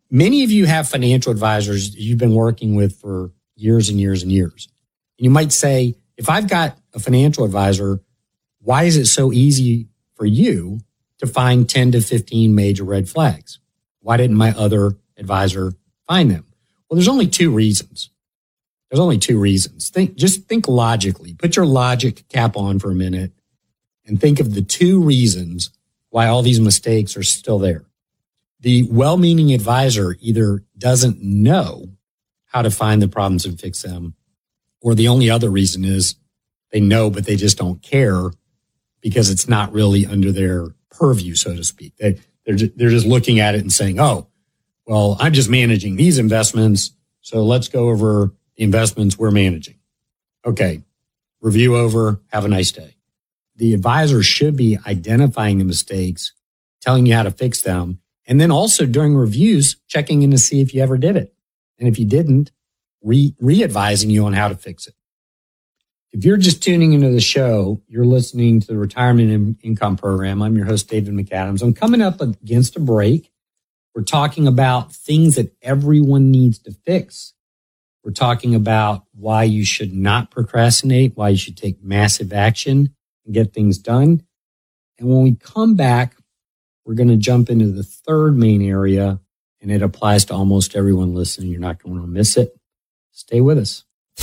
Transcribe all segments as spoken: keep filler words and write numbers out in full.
many of you have financial advisors you've been working with for years and years and years. And you might say, if I've got a financial advisor, why is it so easy for you to find ten to fifteen major red flags? Why didn't my other advisor find them? Well, there's only two reasons. There's only two reasons. Think, just think logically. Put your logic cap on for a minute and think of the two reasons why all these mistakes are still there. The well-meaning advisor either doesn't know how to find the problems and fix them, or the only other reason is they know, but they just don't care because it's not really under their purview, so to speak. They, they're, just, they're just looking at it and saying, oh, well, I'm just managing these investments, so let's go over the investments we're managing. Okay, review over, have a nice day. The advisor should be identifying the mistakes, telling you how to fix them, and then also during reviews, checking in to see if you ever did it. And if you didn't, re, re-advising you on how to fix it. If you're just tuning into the show, you're listening to the Retirement in- Income Program. I'm your host, David McAdams. I'm coming up against a break. We're talking about things that everyone needs to fix. We're talking about why you should not procrastinate, why you should take massive action and get things done. And when we come back, we're going to jump into the third main area, and it applies to almost everyone listening. You're not going to miss it. Stay with us.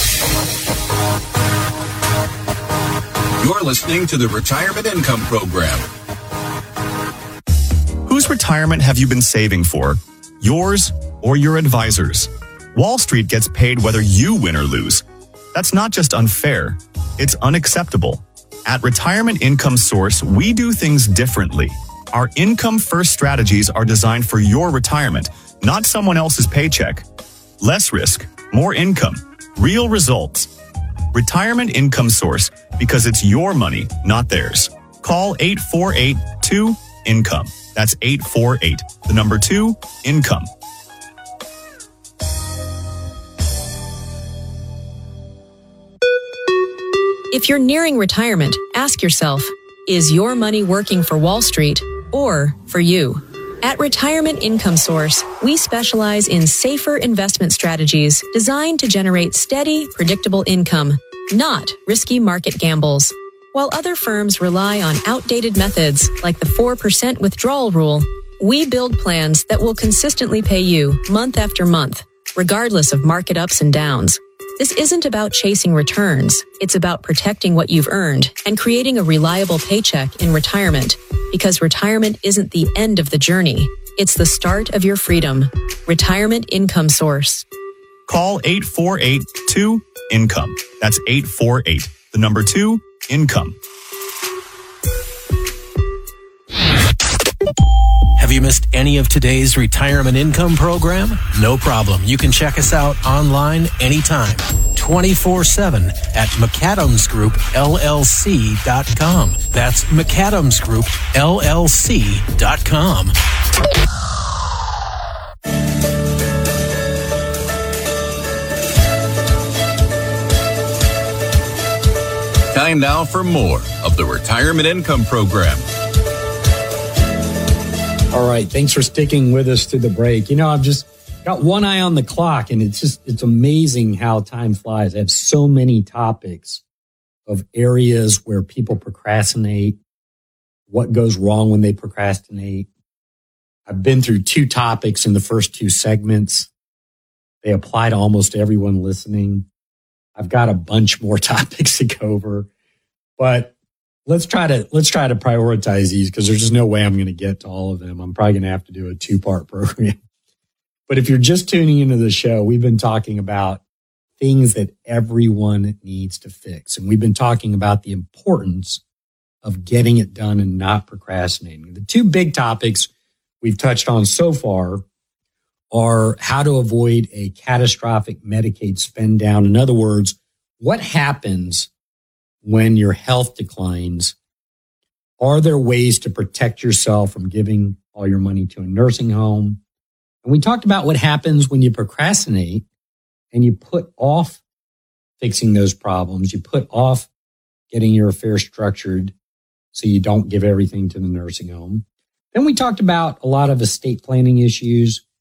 You're listening to the Retirement Income Program. Whose retirement have you been saving for? Yours or your advisor's? Wall Street gets paid whether you win or lose. That's not just unfair, it's unacceptable. At Retirement Income Source, we do things differently. Our income-first strategies are designed for your retirement, not someone else's paycheck. Less risk, more income, real results. Retirement Income Source, because it's your money, not theirs. Call eight four eight, two, income. That's eight four eight, the number two, income. If you're nearing retirement, ask yourself, is your money working for Wall Street or for you? At Retirement Income Source, we specialize in safer investment strategies designed to generate steady, predictable income, not risky market gambles. While other firms rely on outdated methods like the four percent withdrawal rule, we build plans that will consistently pay you month after month, regardless of market ups and downs. This isn't about chasing returns. It's about protecting what you've earned and creating a reliable paycheck in retirement, because retirement isn't the end of the journey. It's the start of your freedom. Retirement Income Source. Call eight four eight, two, income. That's eight four eight, the number two, income. Have you missed any of today's Retirement Income Program? No problem. You can check us out online anytime, twenty-four seven at McAdams Group L L C dot com. That's McAdams Group L L C dot com. Time now for more of the Retirement Income Program. All right. Thanks for sticking with us through the break. You know, I've just got one eye on the clock, and it's just, it's amazing how time flies. I have so many topics of areas where people procrastinate, what goes wrong when they procrastinate. I've been through two topics in the first two segments. They apply to almost everyone listening. I've got a bunch more topics to go over, but Let's try to let's try to prioritize these, because there's just no way I'm going to get to all of them. I'm probably going to have to do a two-part program. But if you're just tuning into the show, we've been talking about things that everyone needs to fix. And we've been talking about the importance of getting it done and not procrastinating. The two big topics we've touched on so far are how to avoid a catastrophic Medicaid spend down. In other words, what happens when your health declines? Are there ways to protect yourself from giving all your money to a nursing home? And we talked about what happens when you procrastinate and you put off fixing those problems. You put off getting your affairs structured so you don't give everything to the nursing home. Then we talked about a lot of estate planning issues.